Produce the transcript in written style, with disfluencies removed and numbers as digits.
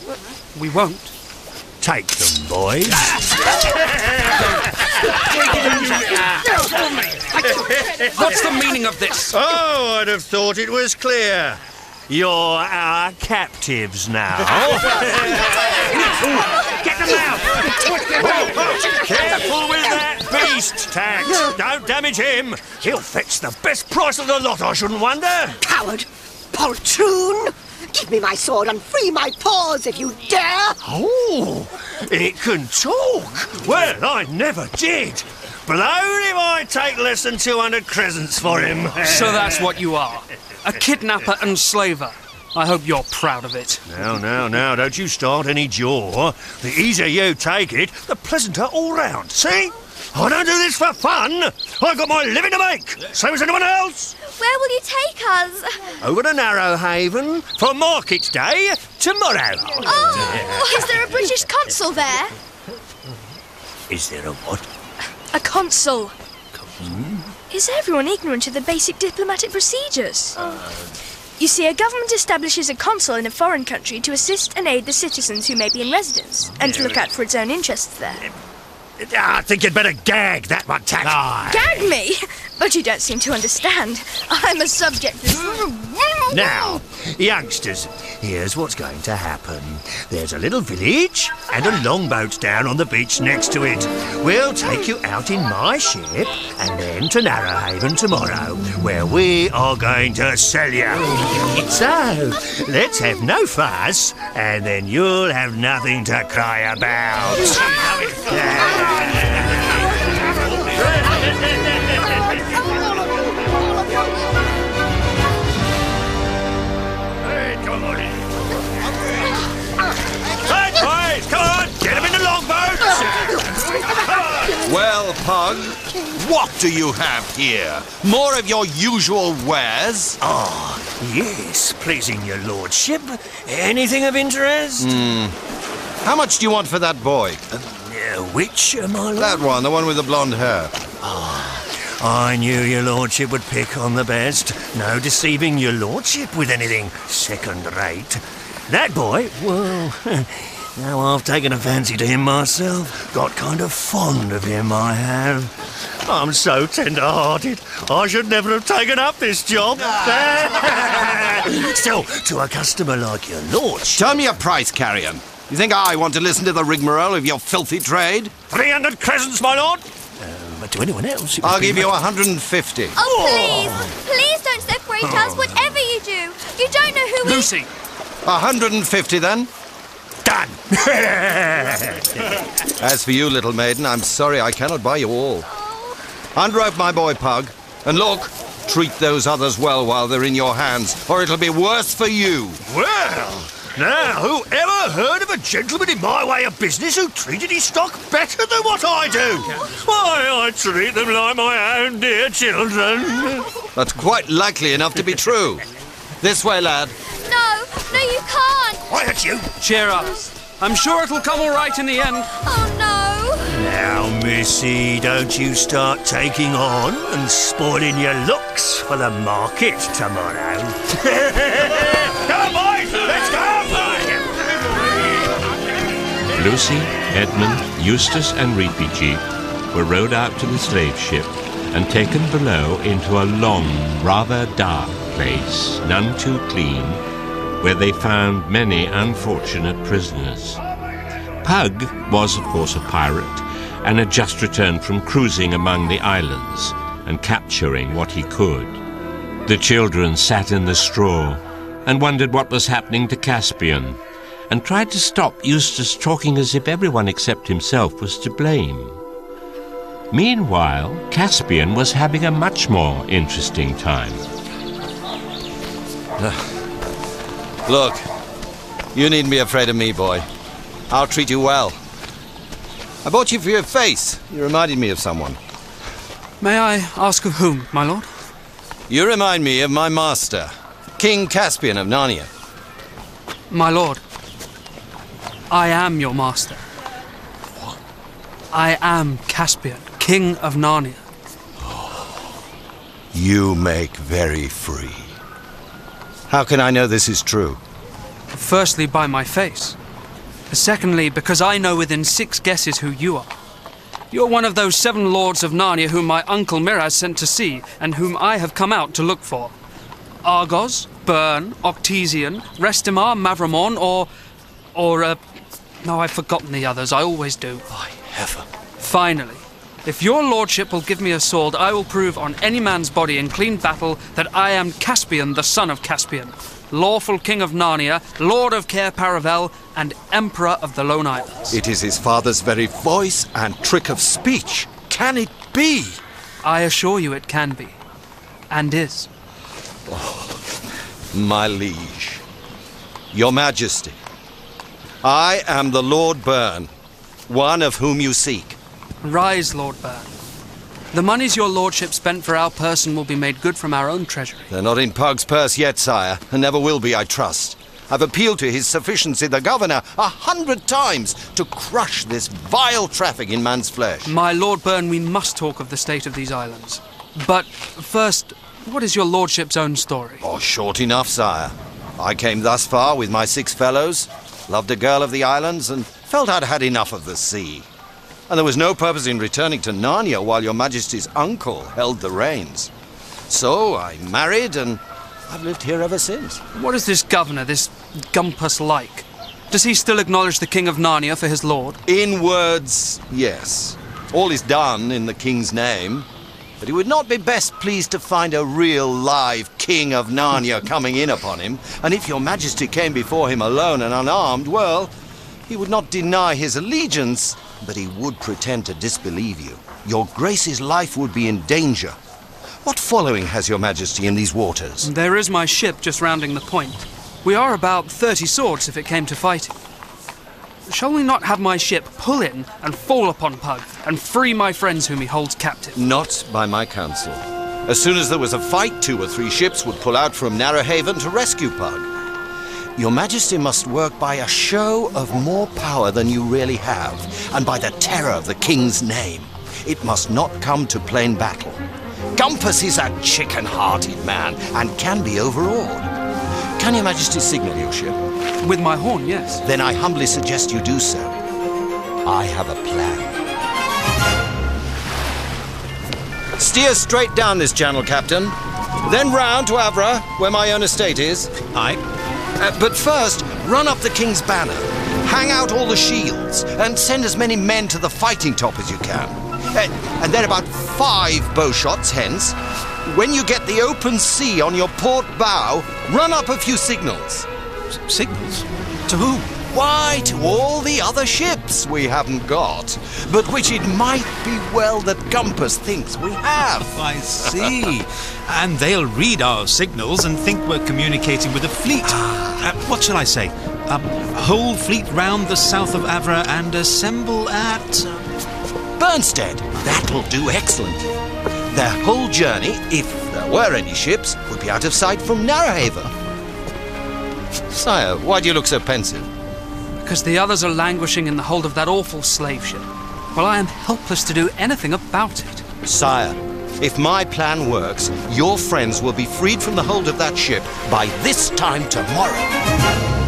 We won't. Take them, boys. What's the meaning of this? Oh, I'd have thought it was clear. You're our captives now. Get them out! Careful with that beast, Tax. Don't damage him. He'll fetch the best price of the lot, I shouldn't wonder. Coward! Poltroon! Give me my sword and free my paws if you dare! Oh, it can talk. Well, I never did. Blowed if I take less than 200 crescents for him. So that's what you are. A kidnapper and slaver. I hope you're proud of it. Now, don't you start any jaw. The easier you take it, the pleasanter all round. See? I don't do this for fun. I've got my living to make. So is anyone else. Where will you take us? Over to Narrowhaven for Market Day tomorrow. Oh, is there a British consul there? Is there a what? A consul. Is everyone ignorant of the basic diplomatic procedures? You see, a government establishes a consul in a foreign country to assist and aid the citizens who may be in residence, and to look out for its own interests there. I think you'd better gag that one, Tack. Gag me? But you don't seem to understand. I'm a subject of... Now, youngsters, here's what's going to happen. There's a little village and a longboat down on the beach next to it. We'll take you out in my ship and then to Narrowhaven tomorrow, where we are going to sell you. So, let's have no fuss, and then you'll have nothing to cry about. Well, Pug, what do you have here? More of your usual wares? Ah, yes, pleasing your lordship. Anything of interest? How much do you want for that boy? Which, my lord? That one, the one with the blonde hair. I knew your lordship would pick on the best. No deceiving your lordship with anything second-rate. That boy, well... Now I've taken a fancy to him myself. Got kind of fond of him, I have. I'm so tender-hearted. I should never have taken up this job. Still, to a customer like your lordship... Tell me a price, Carrion. You think I want to listen to the rigmarole of your filthy trade? 300 crescents, my lord. But to anyone else... I'll give you 150. Oh, please! Please don't separate us, whatever you do. You don't know who we... Lucy! 150, then? Done! As for you, little maiden, I'm sorry I cannot buy you all. Unrope my boy, Pug. And look, treat those others well while they're in your hands, or it'll be worse for you. Well, now, who ever heard of a gentleman in my way of business who treated his stock better than what I do? Why, I treat them like my own dear children. That's quite likely enough to be true. This way, lad. No, you can't. Quiet, you. Cheer up. I'm sure it'll come all right in the end. Oh, no. Now, missy, don't you start taking on and spoiling your looks for the market tomorrow. Come on, boys, let's go! Lucy, Edmund, Eustace and Reepy were rowed out to the slave ship and taken below into a long, rather dark place, none too clean, where they found many unfortunate prisoners. Pug was, of course, a pirate, and had just returned from cruising among the islands and capturing what he could. The children sat in the straw and wondered what was happening to Caspian, and tried to stop Eustace talking as if everyone except himself was to blame. Meanwhile, Caspian was having a much more interesting time. Look, you needn't be afraid of me, boy. I'll treat you well. I bought you for your face. You reminded me of someone. May I ask of whom, my lord? You remind me of my master, King Caspian of Narnia. My lord, I am your master. What? I am Caspian, King of Narnia. You make very free. How can I know this is true? Firstly, by my face. Secondly, because I know within 6 guesses who you are. You're one of those 7 lords of Narnia whom my uncle Miraz sent to see, and whom I have come out to look for. Argos, Bern, Octesian, Restimar, Mavramorn, no, I've forgotten the others, I always do. By heaven. Finally, if your lordship will give me a sword, I will prove on any man's body in clean battle that I am Caspian, the son of Caspian, lawful king of Narnia, lord of Cair Paravel, and emperor of the Lone Islands. It is his father's very voice and trick of speech. Can it be? I assure you it can be, and is. My liege, your majesty, I am the Lord Bern, one of whom you seek. Rise, Lord Bern. The monies your lordship spent for our person will be made good from our own treasury. They're not in Pug's purse yet, sire, and never will be, I trust. I've appealed to his sufficiency, the governor, 100 times to crush this vile traffic in man's flesh. My Lord Bern, we must talk of the state of these islands. But first, what is your lordship's own story? Oh, short enough, sire. I came thus far with my 6 fellows, loved a girl of the islands, and felt I'd had enough of the sea. And there was no purpose in returning to Narnia while your majesty's uncle held the reins. So I married, and I've lived here ever since. What is this governor, this Gumpus, like? Does he still acknowledge the king of Narnia for his lord? In words, yes. All is done in the king's name. But he would not be best pleased to find a real live king of Narnia coming in upon him. And if your majesty came before him alone and unarmed, well, he would not deny his allegiance, but he would pretend to disbelieve you. Your grace's life would be in danger. What following has your majesty in these waters? There is my ship just rounding the point. We are about 30 swords if it came to fighting. Shall we not have my ship pull in and fall upon Pug and free my friends whom he holds captive? Not by my counsel. As soon as there was a fight, 2 or 3 ships would pull out from Narrowhaven to rescue Pug. Your majesty must work by a show of more power than you really have, and by the terror of the king's name. It must not come to plain battle. Gumpus is a chicken-hearted man, and can be overawed. Can your majesty signal your ship? With my horn, yes. Then I humbly suggest you do so. I have a plan. Steer straight down this channel, Captain. Then round to Avra, where my own estate is. Aye. But first, run up the king's banner, hang out all the shields, and send as many men to the fighting top as you can. And then about 5 bow shots hence, when you get the open sea on your port bow, run up a few signals. Signals? To whom? Why, to all the other ships we haven't got, but which it might be well that Gumpus thinks we have. I see. And they'll read our signals and think we're communicating with a fleet. What shall I say? Whole fleet round the south of Avra and assemble at... Bernstead. That'll do excellently. Their whole journey, if there were any ships, would be out of sight from Narrowhaven. Sire, why do you look so pensive? Because the others are languishing in the hold of that awful slave ship, while I am helpless to do anything about it. Sire, if my plan works, your friends will be freed from the hold of that ship by this time tomorrow.